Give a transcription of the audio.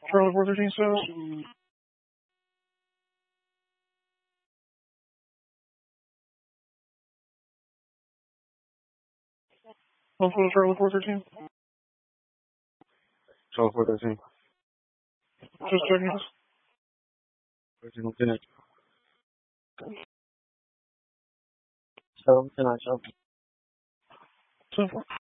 Charlie 413 says. 1 Charlie 413. Charlie 413. Just checking this. 13 Lieutenant. So, can I jump? 10-4.